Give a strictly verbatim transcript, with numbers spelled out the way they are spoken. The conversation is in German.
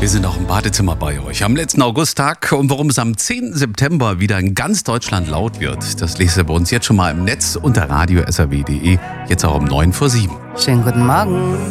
Wir sind auch im Badezimmer bei euch am letzten Augusttag. Und warum es am zehnten September wieder in ganz Deutschland laut wird, das lest ihr bei uns jetzt schon mal im Netz unter radio s r w punkt d e. Jetzt auch um neun vor sieben. Schönen guten Morgen.